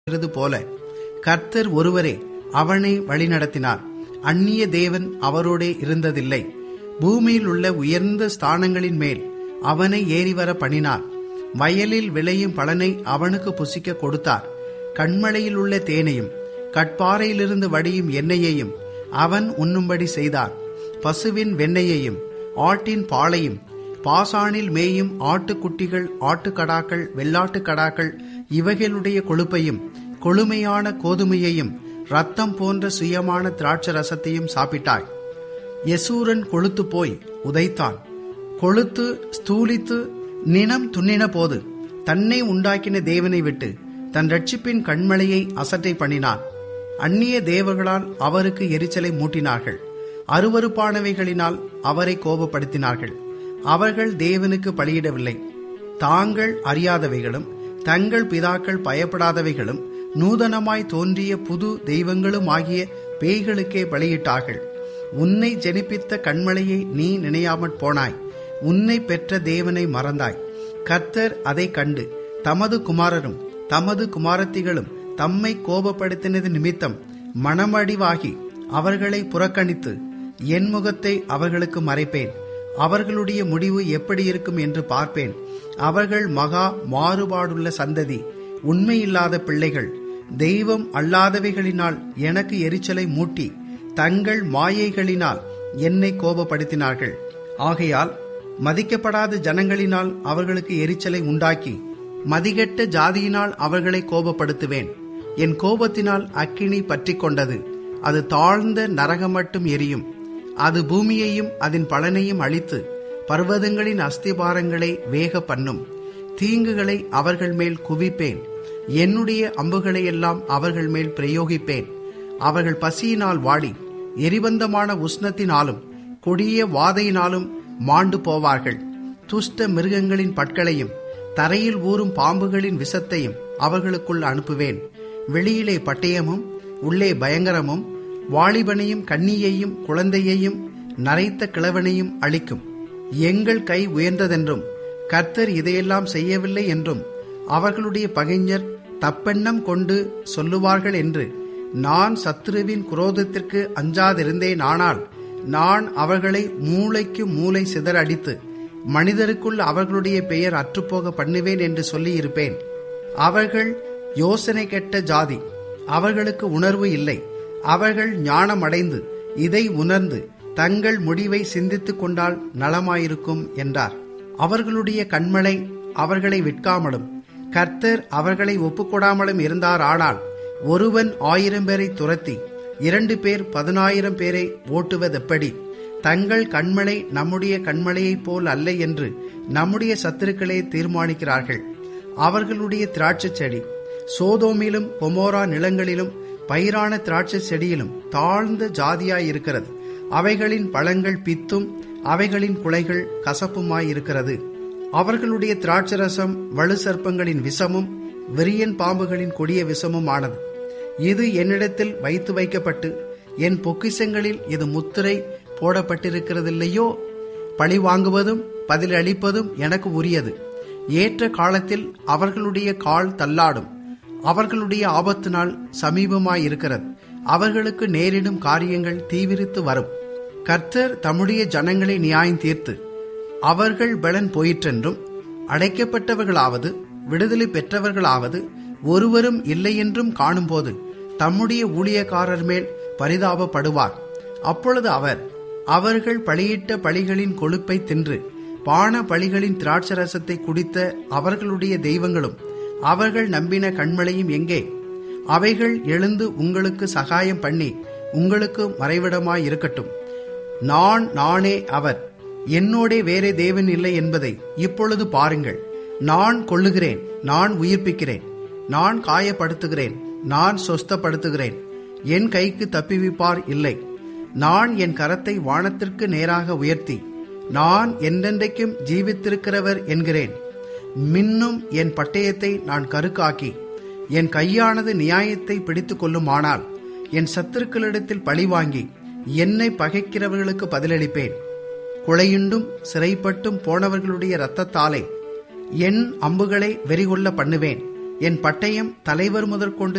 போல கர்த்தர் ஒருவரே அவனை வழிநடத்தினார். அந்நிய தேவன் அவரோடே இருந்ததில்லை. பூமியில் உள்ள உயர்ந்த ஸ்தானங்களின் மேல் அவனை ஏறிவர பண்ணினார். வயலில் விளையும் பலனை அவனுக்கு புசிக்க கொடுத்தார். கண்மலையில் உள்ள தேனையும் கட்பாறையிலிருந்து வடியும் எண்ணெயையும் அவன் உண்ணும்படி செய்தார். பசுவின் வெண்ணெயையும் ஆட்டின் பாலையும் பாசானில் மேயும் ஆட்டுக்குட்டிகள், ஆட்டுக்கடாக்கள், வெள்ளாட்டுக்கடாக்கள் இவைகளுடைய கொழுப்பையும் கொழுமையான கோதுமையையும் ரத்தம் போன்ற சுயமான திராட்சை ரசத்தையும் சாப்பிட்டாய். யசூரன் கொழுத்து போய் உதைத்தான். கொழுத்து ஸ்தூலித்து நினம் துண்ணின போது தன்னை உண்டாக்கின தேவனை விட்டு தன் ரட்சிப்பின் கண்மலையை அசட்டை பண்ணினான். அந்நிய தேவர்களால் அவருக்கு எரிச்சலை மூட்டினார்கள். அருவருப்பானவைகளினால் அவரை கோபப்படுத்தினார்கள். அவர்கள் தேவனுக்கு பலியிடவில்லை. தாங்கள் அறியாதவைகளும் தங்கள் பிதாக்கள் பயப்படாதவைகளும் நூதனமாய் தோன்றிய புது தெய்வங்களும் ஆகிய பேய்களுக்கே பலியிட்டார்கள். உன்னை ஜெனிப்பித்த கண்மலையை நீ நினையாமற் போனாய். உன்னை பெற்ற தேவனை மறந்தாய். கர்த்தர் அதை கண்டு தமது குமாரரும் தமது குமாரத்திகளும் தம்மை கோபப்படுத்தினது நிமித்தம் மனமடிவாகி அவர்களை புறக்கணித்து என் முகத்தை அவர்களுக்கு மறைப்பேன். அவர்களுடைய முடிவு எப்படி இருக்கும் என்று பார்ப்பேன். அவர்கள் மகா மாறுபாடுள்ள சந்ததி, உண்மையில்லாத பிள்ளைகள், தெய்வம் அல்லாதவைகளினால் எனக்கு எரிச்சலை மூட்டி தங்கள் மாயைகளினால் என்னை கோபப்படுத்தினார்கள். ஆகையால் மதிக்கப்படாத ஜனங்களினால் அவர்களுக்கு எரிச்சலை உண்டாக்கி மதிகெட்ட ஜாதியினால் அவர்களை கோபப்படுத்துவேன். என் கோபத்தினால் அக்கினி பற்றி கொண்டது. அது தாழ்ந்த நரகம் மட்டும் எரியும். அது பூமியையும் அதன் பலனையும் அழித்து பர்வதங்களின் அஸ்திபாரங்களை வேக பண்ணும். தீங்குகளை அவர்கள் மேல் குவிப்பேன். என்னுடைய அம்புகளையெல்லாம் அவர்கள் மேல் பிரயோகிப்பேன். அவர்கள் பசியினால் வாடி எரிபந்தமான உஷ்ணத்தினாலும் கொடிய வாதையினாலும் மாண்டு போவார்கள். துஷ்ட மிருகங்களின் பற்களையும் தரையில் ஊறும் பாம்புகளின் விஷத்தையும் அவர்களுக்குள் அனுப்புவேன். வெளியிலே பட்டயமும் உள்ளே பயங்கரமும் வாலிபனையும் கன்னியையும் குழந்தையையும் நரைத்த கிழவனையும் அழிக்கும். எங்கள் கை உயர்ந்ததென்றும் கர்த்தர் இதையெல்லாம் செய்யவில்லை என்றும் அவர்களுடைய பகைஞர் தப்பெண்ணம் கொண்டு சொல்லுவார்கள் என்று நான் சத்துருவின் குரோதத்திற்கு அஞ்சாதிருந்தேன். ஆனால் நான் அவர்களை மூளைக்கு மூளை சிதற அடித்து மனிதருக்குள் அவர்களுடைய பெயர் அற்றுப்போக பண்ணுவேன் என்று சொல்லியிருப்பேன். அவர்கள் யோசனை கெட்ட ஜாதி, அவர்களுக்கு உணர்வு இல்லை. அவர்கள் ஞானமடைந்து இதை உணர்ந்து தங்கள் முடிவை சிந்தித்துக் கொண்டால் நலமாயிருக்கும் என்றார். அவர்களுடைய கண்மலை அவர்களை விற்காமலும் கர்த்தர் அவர்களை ஒப்புக்கொடாமலும் இருந்தார். ஆனால் ஒருவன் 1000 பேரை துரத்தி 2 பேர் 10,000 பேரை ஓட்டுவதெப்படி? தங்கள் கண்மலை நம்முடைய கண்மலையைப் போல் அல்ல என்று நம்முடைய சத்துருக்களே தீர்மானிக்கிறார்கள். அவர்களுடைய திராட்சை செடி சோதோமிலும் கொமோரா நிலங்களிலும் பயிரான திராட்சை செடியிலும் தாழ்ந்த ஜாதியாயிருக்கிறது. அவைகளின் பழங்கள் பித்தும் அவைகளின் குலைகள் கசப்புமாயிருக்கிறது. அவர்களுடைய திராட்சரசம் வலு சர்ப்பங்களின் விஷமும் விரியன் பாம்புகளின் கொடிய விஷமும் ஆனது. இது என்னிடத்தில் வைத்து வைக்கப்பட்டு என் பொக்கிஷங்களில் இது முத்திரை போடப்பட்டிருக்கிறதில்லையோ? பழி வாங்குவதும் பதிலளிப்பதும் எனக்கு உரியது. ஏற்ற காலத்தில் அவர்களுடைய கால் தள்ளாடும். அவர்களுடைய ஆபத்து நாள் சமீபமாயிருக்கிறது. அவர்களுக்கு நேரிடும் காரியங்கள் தீவிரித்து வரும். கர்த்தர் தம்முடைய ஜனங்களை நியாயம் தீர்த்து அவர்கள் பலன் போயிற்றென்றும் அடைக்கப்பட்டவர்களாவது விடுதலை பெற்றவர்களாவது ஒருவரும் இல்லையென்றும் காணும்போது தம்முடைய ஊழியக்காரர் மேல் பரிதாபப்படுவார். அப்பொழுது அவர்கள் பலியிட்ட பலிகளின் கொழுப்பை தின்று பான பலிகளின் திராட்சரசத்தை குடித்த அவர்களுடைய தெய்வங்களும் அவர்கள் நம்பின கண்மலையும் எங்கே? அவைகள் எழுந்து உங்களுக்கு சகாயம் பண்ணி உங்களுக்கு மறைவிடமாயிருக்கட்டும். நானே அவர், என்னோடே வேறே தேவன் இல்லை என்பதை இப்பொழுது பாருங்கள். நான் கொல்லுகிறேன், நான் உயிர்ப்பிக்கிறேன், நான் காயப்படுத்துகிறேன், நான் சொஸ்தப்படுத்துகிறேன். என் கைக்கு தப்பிவிப்பார் இல்லை. நான் என் கரத்தை வானத்திற்கு நேராக உயர்த்தி நான் என்றென்றைக்கும் ஜீவித்திருக்கிறவர் என்கிறேன். மின்னும் என் பட்டயத்தை நான் கருக்காக்கி என் கையானது நியாயத்தை பிடித்து கொள்ளுமானால் என் சத்துருக்களிடத்தில் பழி வாங்கி என்னை பகைக்கிறவர்களுக்கு பதிலளிப்பேன். கொலையுண்டும் சிறைப்பட்டும் போனவர்களுடைய இரத்தத்தாலே என் அம்புகளை வெறிகொள்ள பண்ணுவேன். என் பட்டயம் தலைவர் முதற்கொண்டு